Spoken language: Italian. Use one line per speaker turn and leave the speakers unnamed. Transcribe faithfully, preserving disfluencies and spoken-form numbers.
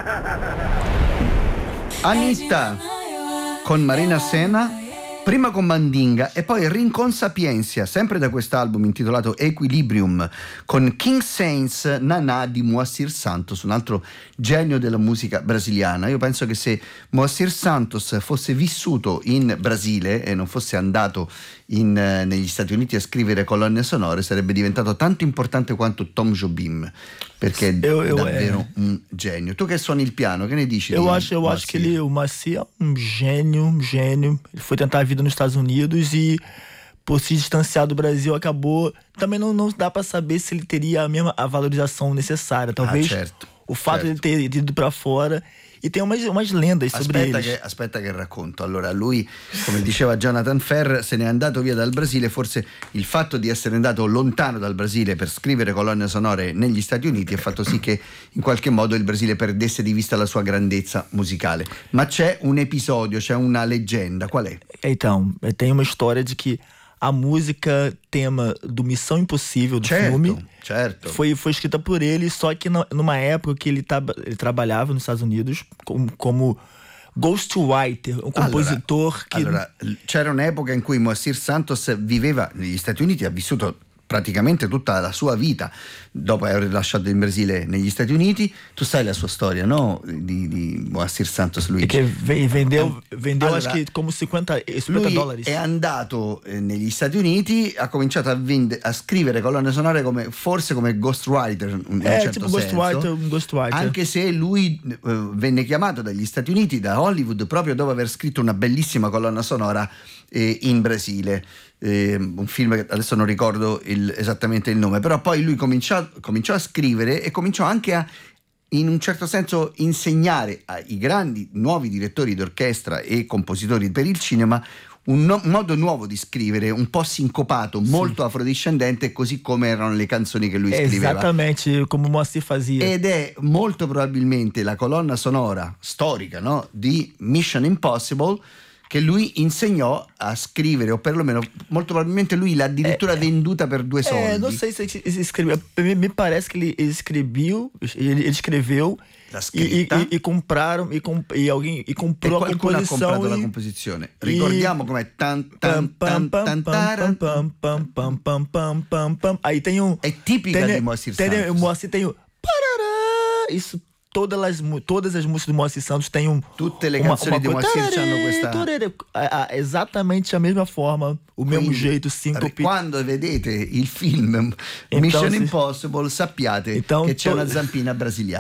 Anitta con Marina Sena, prima con Mandinga e poi Rincon Sapienza, sempre da quest'album intitolato Equilibrium, con King Saints Naná di Moacir Santos, un altro genio della musica brasiliana. Io penso che se Moacir Santos fosse vissuto in Brasile e non fosse andato in, eh, negli Stati Uniti a scrivere colonne sonore, sarebbe diventato tanto importante quanto Tom Jobim, perché è
Eu- eu-
davvero un genio. Tu che suoni il piano, che ne dici?
Eu
di
acho, eu acho que ele, o Maci é um gênio, um gênio. Ele foi tentar a vida nos Estados Unidos e, por se distanciar do Brasil, acabou. Também não, não dá pra saber se ele teria a mesma a valorização necessária. Talvez
Ah, certo,
o fato
certo.
de ele ter ido pra fora. E tem umas, umas lendas sobre
Aspetta
eles.
che, aspetta che racconto. Allora, lui, come diceva Jonathan Ferr, se n'è andato via dal Brasile. Forse il fatto di essere andato lontano dal Brasile per scrivere colonne sonore negli Stati Uniti ha fatto sì che in qualche modo il Brasile perdesse di vista la sua grandezza musicale. Ma c'è un episodio, c'è una leggenda. Qual è?
Então, tem uma história de que a música tema do Missão Impossível, do
Certo,
filme,
certo.
foi, foi escrita por ele, só que na- numa época que ele, taba- ele trabalhava nos Estados Unidos como, como ghostwriter, um compositor que...
Allora, l- c'era un'epoca in cui Moacir Santos viveva negli Stati Uniti, ha vissuto praticamente tutta la sua vita dopo aver lasciato il Brasile negli Stati Uniti. Tu sai la sua storia, no? Di, di Moacir Santos, Luigi.
que ve- vendeu, vendeu
Allora,
acho que como cinquanta, cinquanta
Lui
dólares.
è andato eh, negli Stati Uniti, ha cominciato a, vende- a scrivere colonne sonore come, forse come ghostwriter in un
Eh,
certo
tipo
senso,
ghostwriter, un ghostwriter.
anche se lui eh, venne chiamato dagli Stati Uniti, da Hollywood, proprio dopo aver scritto una bellissima colonna sonora eh, in Brasile. Eh, un film che adesso non ricordo il- esattamente il nome, però poi lui cominciò, cominciò a scrivere e cominciò anche a, in un certo senso, insegnare ai grandi nuovi direttori d'orchestra e compositori per il cinema un, no- un modo nuovo di scrivere, un po' sincopato, molto afrodiscendente, così come erano le canzoni che lui
É
scriveva.
exatamente como o Moacir fazia.
Ed è molto probabilmente la colonna sonora storica, no, di Mission Impossible che lui insegnò a scrivere, o perlomeno molto probabilmente lui l'ha addirittura venduta per due soldi.
É, não sei se ele escreveu. Me, me parece que ele escreveu, ele, ele escreveu
La
e,
scritta.
e, e compraram e, com, e alguém e
E
comprou a
qualcuno ha
composição
comprato la
e-
composizione.
e-
Ricordiamo com'è tan
pam
tan
pam
tan tan
pam pam
taran.
pam pam pam pam pam pam pam. Aí tem um
È tipica
tem,
di Moacir
tem,
Santos.
O Moacir tem o parará, isso todas as mu- todas as músicas do Moacir Santos têm um
Tutte le canzoni di
coisa-
Moacir hanno questa-
tararé, a- a- exatamente a mesma forma, o mesmo
Quindi,
jeito, síncope.
quando vedete il film
Então,
Mission
se-
Impossible, sappiate
Então,
che c'è
to-
una zampina brasiliana.